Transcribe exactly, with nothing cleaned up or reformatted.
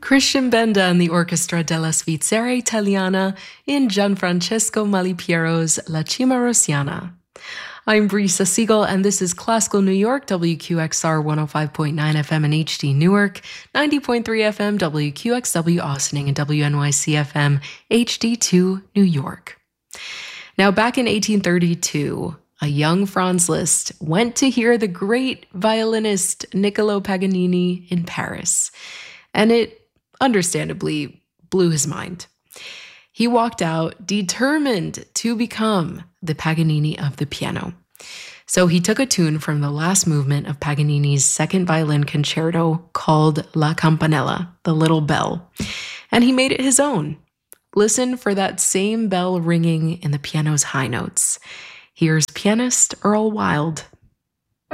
Christian Benda and the Orchestra della Svizzera Italiana in Gianfrancesco Malipiero's La Cima Rosiana. I'm Brisa Siegel, and this is Classical New York, W Q X R one oh five point nine F M in H D Newark, ninety point three F M W Q X W Austining, and W N Y C F M H D two New York. Now, back in eighteen thirty-two, a young Franz Liszt went to hear the great violinist Niccolo Paganini in Paris, and it understandably blew his mind. He walked out determined to become the Paganini of the piano. So he took a tune from the last movement of Paganini's second violin concerto called La Campanella, the Little Bell, and he made it his own. Listen for that same bell ringing in the piano's high notes. Here's pianist Earl Wild.